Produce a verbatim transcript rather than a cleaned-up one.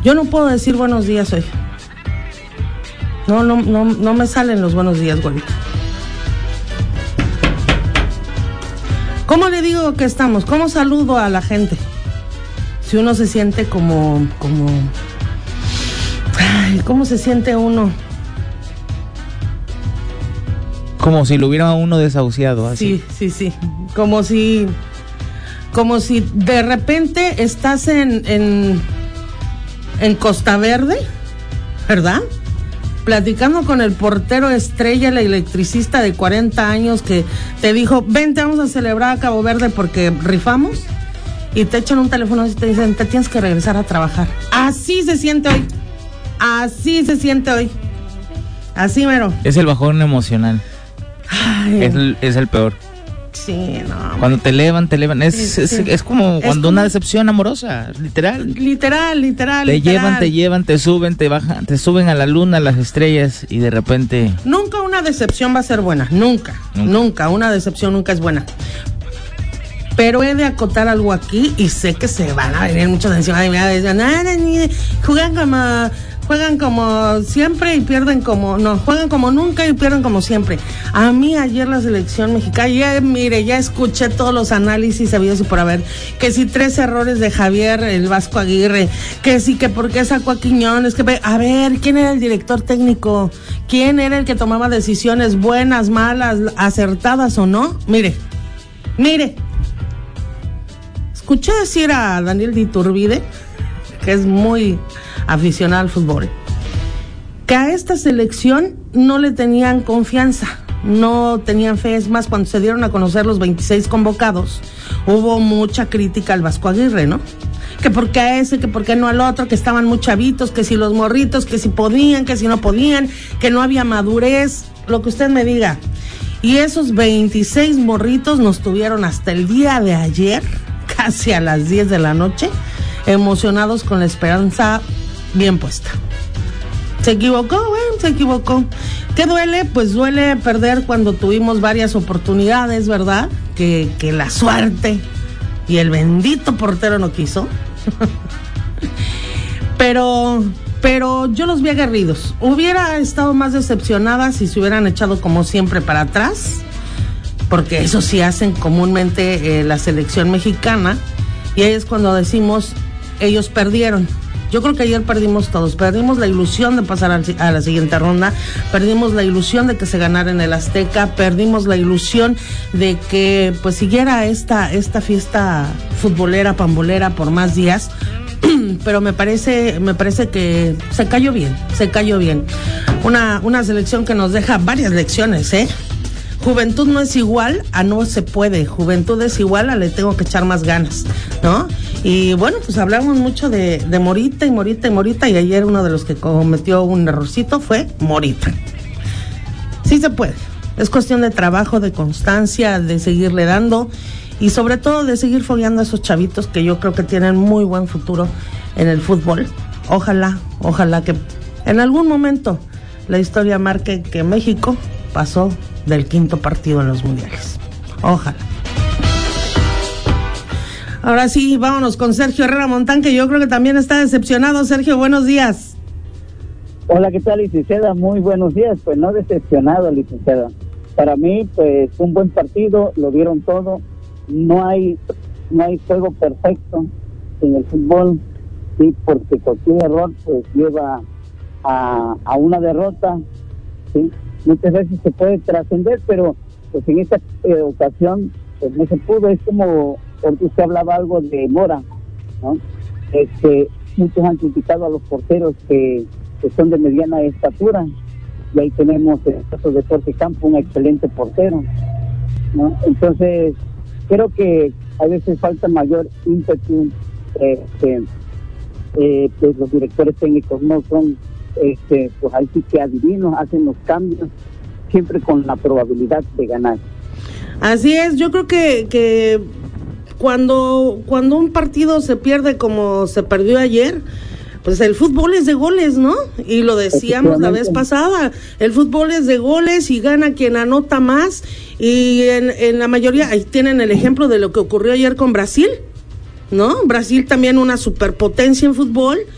Yo no puedo decir buenos días hoy. No, no, no, no me salen los buenos días, güerita. ¿Cómo le digo que estamos? ¿Cómo saludo a la gente? Si uno se siente como, como, ay, ¿cómo se siente uno? Como si lo hubiera uno desahuciado, así. Sí, sí, sí. Como si, como si de repente estás en, en, en Costa Verde, ¿verdad? Platicando con el portero estrella, el electricista de cuarenta años que te dijo, vente, vamos a celebrar a Cabo Verde porque rifamos, y te echan un teléfono y te dicen, te tienes que regresar a trabajar. Así se siente hoy, así se siente hoy, así mero. Es el bajón emocional. Ay. Es el, es el peor. Sí, no. Cuando te elevan, te elevan. Es, Sí, es, sí. es como Es cuando como- una decepción amorosa, literal. Literal, literal, Te literal. llevan, te llevan, te suben, te bajan, te suben a la luna, a las estrellas, y de repente... Nunca una decepción va a ser buena, nunca, nunca, Nunca. una decepción nunca es buena. Pero he de acotar algo aquí y sé que se van a venir muchos encima de mí. Dicen, "Ah, no, ni- juegan como, juegan como siempre y pierden como, no, juegan como nunca y pierden como siempre". A mí ayer la selección mexicana, ya mire, ya escuché todos los análisis habidos y por haber, que si tres errores de Javier, el Vasco Aguirre, que sí, que por qué sacó a Quiñones, que a ver, ¿quién era el director técnico? ¿Quién era el que tomaba decisiones buenas, malas, acertadas o no? Mire, mire. Escuché decir a Daniel de Iturbide, que es muy aficionado al fútbol, que a esta selección no le tenían confianza, no tenían fe. Es más, cuando se dieron a conocer los veintiséis convocados, hubo mucha crítica al Vasco Aguirre, ¿no? Que por qué a ese, que por qué no al otro, que estaban muy chavitos, que si los morritos, que si podían, que si no podían, que no había madurez, lo que usted me diga. Y esos veintiséis morritos nos tuvieron hasta el día de ayer, casi a las diez de la noche, emocionados con la esperanza bien puesta. Se equivocó, bueno, se equivocó. ¿Qué duele? Pues duele perder cuando tuvimos varias oportunidades, ¿verdad? Que, que la suerte y el bendito portero no quiso. pero, pero yo los vi aguerridos. Hubiera estado más decepcionada si se hubieran echado como siempre para atrás, porque eso sí hacen comúnmente eh, la selección mexicana, y ahí es cuando decimos, ellos perdieron. Yo creo que ayer perdimos todos, perdimos la ilusión de pasar al, a la siguiente ronda, perdimos la ilusión de que se ganara en el Azteca, perdimos la ilusión de que pues siguiera esta, esta fiesta futbolera, pambolera por más días, pero me parece, me parece que se cayó bien, se cayó bien. Una, una selección que nos deja varias lecciones, ¿eh? Juventud no es igual a no se puede, juventud es igual a le tengo que echar más ganas, ¿no? Y bueno, pues hablamos mucho de, de Morita y Morita y Morita, y ayer uno de los que cometió un errorcito fue Morita. Sí se puede, es cuestión de trabajo, de constancia, de seguirle dando y sobre todo de seguir fogueando a esos chavitos que yo creo que tienen muy buen futuro en el fútbol. Ojalá, ojalá que en algún momento la historia marque que México pasó del quinto partido en los mundiales. Ojalá. Ahora sí, vámonos con Sergio Herrera Montán, que yo creo que también está decepcionado. Sergio, buenos días. Hola, ¿qué tal, licenciada? Muy buenos días. Pues no decepcionado, licenciada. Para mí, pues un buen partido, lo dieron todo. No hay no hay juego perfecto en el fútbol, sí, porque cualquier error pues lleva a, a una derrota, sí. Muchas veces se puede trascender, pero pues en esta eh, ocasión pues no se pudo. Es como, porque usted hablaba algo de Mora, ¿no? Este, muchos han criticado a los porteros que, que son de mediana estatura, y ahí tenemos el caso de Jorge Campo, un excelente portero, ¿no? Entonces creo que a veces falta mayor ímpetu, este, eh, pues los directores técnicos no son Este, pues ahí sí que adivinos, hacen los cambios siempre con la probabilidad de ganar. Así es, yo creo que, que cuando, cuando un partido se pierde como se perdió ayer, pues el fútbol es de goles, ¿no? Y lo decíamos la vez pasada, el fútbol es de goles y gana quien anota más, y en, en la mayoría, ahí tienen el ejemplo de lo que ocurrió ayer con Brasil, ¿no? Brasil también una superpotencia en fútbol,